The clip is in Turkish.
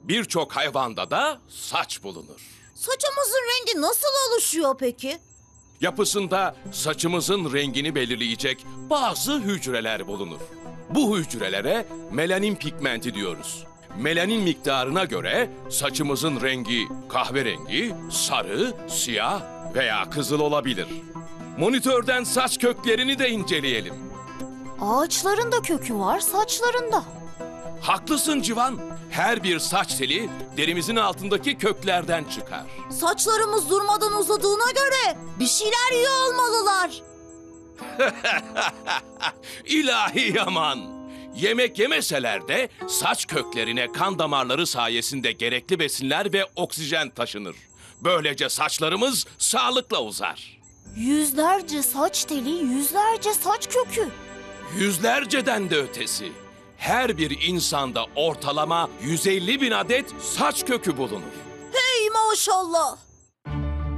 Birçok hayvanda da saç bulunur. Saçımızın rengi nasıl oluşuyor peki? Yapısında saçımızın rengini belirleyecek bazı hücreler bulunur. Bu hücrelere melanin pigmenti diyoruz. Melanin miktarına göre saçımızın rengi kahverengi, sarı, siyah veya kızıl olabilir. Monitörden saç köklerini de inceleyelim. Ağaçların da kökü var, saçlarında. Haklısın Civan. Her bir saç teli derimizin altındaki köklerden çıkar. Saçlarımız durmadan uzadığına göre bir şeyler yiyor olmalılar. İlahi Yaman! Yemek yemeseler de saç köklerine kan damarları sayesinde gerekli besinler ve oksijen taşınır. Böylece saçlarımız sağlıkla uzar. Yüzlerce saç teli, yüzlerce saç kökü. Yüzlerceden de ötesi. Her bir insanda ortalama 150 bin adet saç kökü bulunur. Hey maşallah!